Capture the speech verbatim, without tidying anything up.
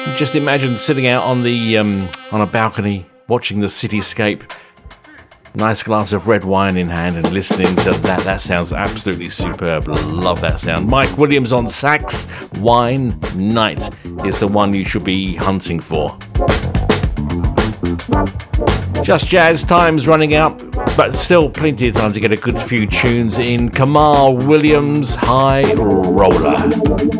Just imagine sitting out on the um, on a balcony, watching the cityscape, nice glass of red wine in hand, and listening to that. That sounds absolutely superb. Love that sound. Mike Williams on sax. Wine Night is the one you should be hunting for. Just Jazz, time's running out, but still plenty of time to get a good few tunes in. Kamal Williams, High Roller.